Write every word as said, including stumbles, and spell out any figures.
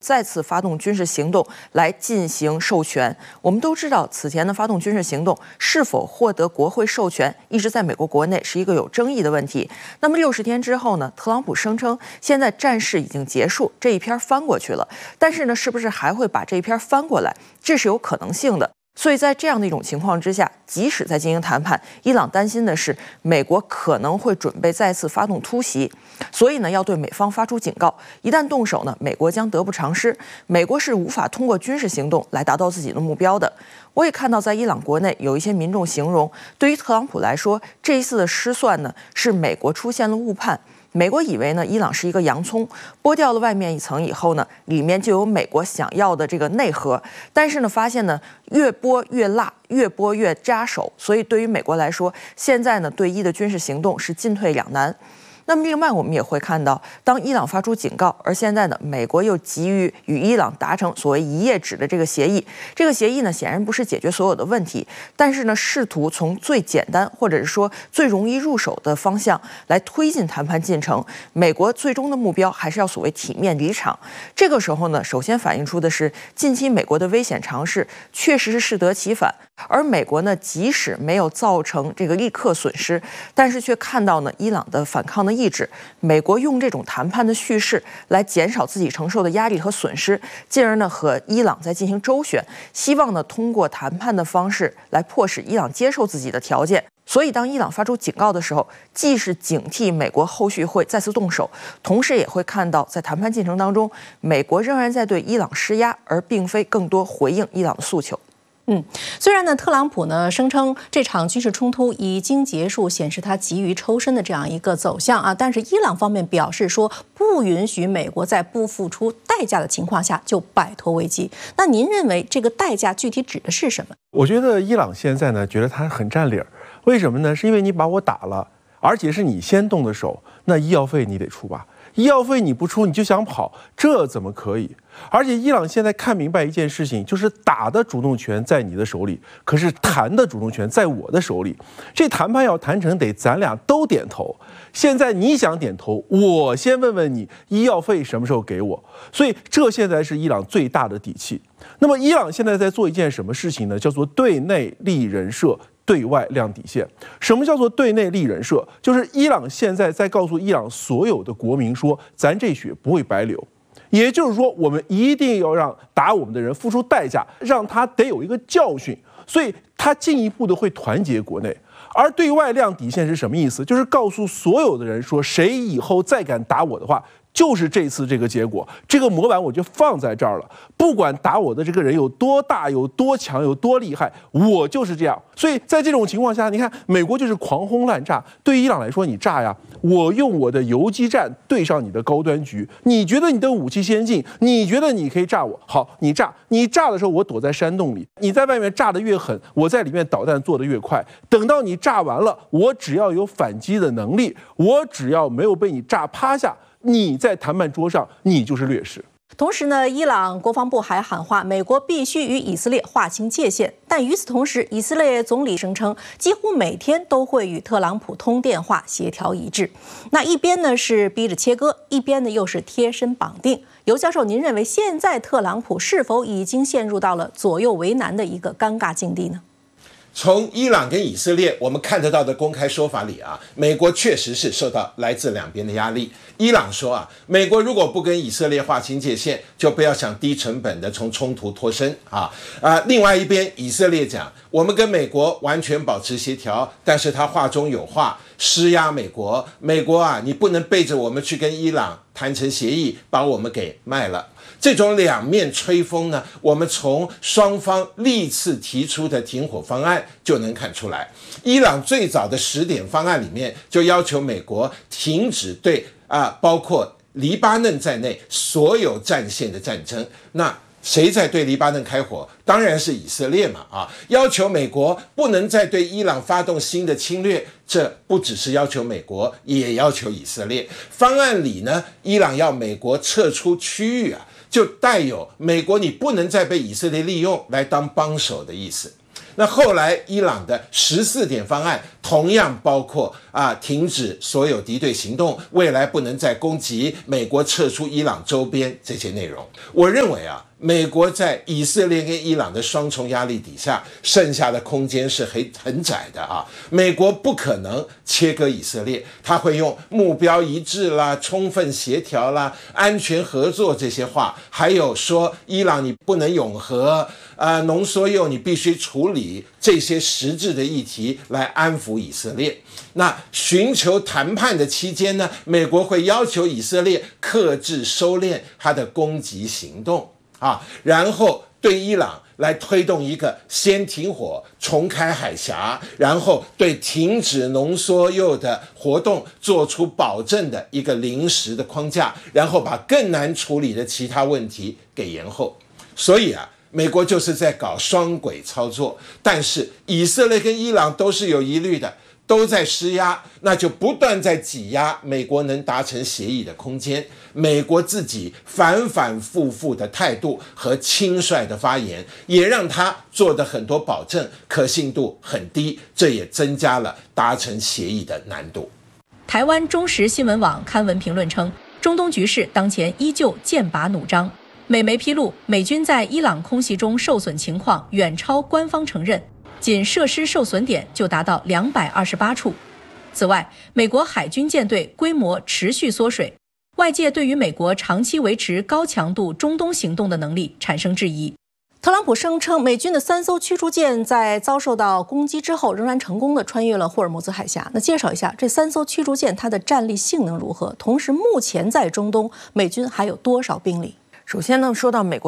再次发动军事行动来进行授权。我们都知道，此前的发动军事行动是否获得国会授权，一直在美国国内是一个有争议的问题。那么六十天之后呢，特朗普声称现在战事已经结束，这一篇翻过去了。但是呢，是不是还会把这一篇翻过来？这是有可能性的。所以在这样的一种情况之下，即使在进行谈判，伊朗担心的是美国可能会准备再次发动突袭，所以呢要对美方发出警告，一旦动手呢，美国将得不偿失，美国是无法通过军事行动来达到自己的目标的。我也看到在伊朗国内有一些民众形容，对于特朗普来说，这一次的失算呢是美国出现了误判。美国以为呢，伊朗是一个洋葱，剥掉了外面一层以后呢，里面就有美国想要的这个内核。但是呢，发现呢，越剥越辣，越剥越扎手。所以对于美国来说，现在呢，对伊的军事行动是进退两难。那么另外我们也会看到，当伊朗发出警告，而现在呢，美国又急于与伊朗达成所谓一页纸的这个协议。这个协议呢，显然不是解决所有的问题，但是呢，试图从最简单或者是说最容易入手的方向来推进谈判进程。美国最终的目标还是要所谓体面离场。这个时候呢，首先反映出的是近期美国的危险尝试确实是适得其反。而美国呢，即使没有造成这个立刻损失，但是却看到呢伊朗的反抗的意志。美国用这种谈判的叙事来减少自己承受的压力和损失，进而呢和伊朗在进行周旋，希望呢通过谈判的方式来迫使伊朗接受自己的条件。所以当伊朗发出警告的时候，既是警惕美国后续会再次动手，同时也会看到在谈判进程当中，美国仍然在对伊朗施压，而并非更多回应伊朗的诉求。 嗯，虽然呢，特朗普呢声称这场军事冲突已经结束，显示他急于抽身的这样一个走向啊，但是伊朗方面表示说不允许美国在不付出代价的情况下就摆脱危机。那您认为这个代价具体指的是什么？ 我觉得伊朗现在呢，觉得他很占理儿，为什么呢？是因为你把我打了，而且是你先动的手，那医药费你得出吧？医药费你不出，你就想跑，这怎么可以？而且伊朗现在看明白一件事情，就是打的主动权在你的手里，可是谈的主动权在我的手里。这谈判要谈成，得咱俩都点头。现在你想点头，我先问问你，医药费什么时候给我？所以这现在是伊朗最大的底气。那么伊朗现在在做一件什么事情呢？叫做对内立人设，对外亮底线。什么叫做对内立人设？就是伊朗现在在告诉伊朗所有的国民说，咱这血不会白流。也就是说，我们一定要让打我们的人付出代价，让他得有一个教训。所以他进一步的会团结国内。而对外亮底线是什么意思？就是告诉所有的人说，谁以后再敢打我的话，就是这次这个结果，这个模板我就放在这儿了。不管打我的这个人有多大、有多强、有多厉害，我就是这样。所以在这种情况下，你看美国就是狂轰滥炸。对于伊朗来说，你炸呀，我用我的游击战对上你的高端局。你觉得你的武器先进，你觉得你可以炸我，好，你炸。你炸的时候，我躲在山洞里；你在外面炸得越狠，我在里面导弹做得越快。等到你炸完了，我只要有反击的能力，我只要没有被你炸趴下，你在谈判桌上，你就是劣势。 同时呢，伊朗国防部还喊话，美国必须与以色列划清界限。但与此同时，以色列总理声称，几乎每天都会与特朗普通电话协调一致。那一边呢是逼着切割，一边呢又是贴身绑定。尤教授，您认为现在特朗普是否已经陷入到了左右为难的一个尴尬境地呢？ 从伊朗跟以色列我们看得到的公开说法里啊，美国确实是受到来自两边的压力。伊朗说啊，美国如果不跟以色列划清界限，就不要想低成本的从冲突脱身啊啊！另外一边，以色列讲，我们跟美国完全保持协调，但是他话中有话，施压美国，美国啊，你不能背着我们去跟伊朗谈成协议，把我们给卖了。这种两面吹风呢，我们从双方历次提出的停火方案就能看出来。伊朗最早的十点方案里面就要求美国停止对啊，包括黎巴嫩在内所有战线的战争。那谁在对黎巴嫩开火？当然是以色列嘛！啊，要求美国不能再对伊朗发动新的侵略，这不只是要求美国，也要求以色列。方案里呢，伊朗要美国撤出区域啊，就带有美国你不能再被以色列利用来当帮手的意思。那后来伊朗的十四点方案同样包括啊停止所有敌对行动，未来不能再攻击美国，撤出伊朗周边这些内容。我认为啊。美国在以色列跟伊朗的双重压力底下，剩下的空间是很很窄的啊。美国不可能切割以色列，他会用目标一致啦、充分协调啦、安全合作这些话，还有说伊朗你不能永和，呃，浓缩铀你必须处理这些实质的议题来安抚以色列。那寻求谈判的期间呢，美国会要求以色列克制收敛它的攻击行动。啊，然后对伊朗来推动一个先停火、重开海峡，然后对停止浓缩铀的活动做出保证的一个临时的框架，然后把更难处理的其他问题给延后。所以啊，美国就是在搞双轨操作，但是以色列跟伊朗都是有疑虑的。都在施压，那就不断在挤压美国能达成协议的空间。美国自己反反复复的态度和轻率的发言，也让他做的很多保证可信度很低，这也增加了达成协议的难度。 台湾中时新闻网刊文评论称，中东局势当前依旧剑拔弩张。美媒披露，美军在伊朗空袭中受损情况远超官方承认。仅设施受损点就达到两百二十八处。此外，美国海军舰队规模持续缩水，外界对于美国长期维持高强度中东行动的能力产生质疑。特朗普声称，美军的三艘驱逐舰在遭受到攻击之后，仍然成功地穿越了霍尔木兹海峡。那介绍一下这三艘驱逐舰它的战力性能如何？同时，目前在中东，美军还有多少兵力？ 首先呢，说到美国。